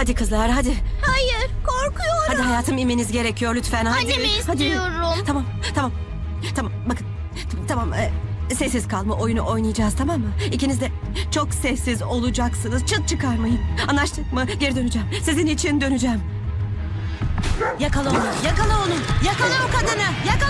Hadi kızlar hadi. Hayır, korkuyorum. Hadi hayatım, inmeniz gerekiyor lütfen. Hadi. Annemi Hadi. istiyorum. Tamam tamam. Tamam bakın. Tamam sessiz kalma oyunu oynayacağız, tamam mı? İkiniz de çok sessiz olacaksınız. Çıt çıkarmayın. Anlaştık mı? Geri döneceğim. Sizin için döneceğim. Yakala onu. Yakala onu. Yakala o kadını. Yakala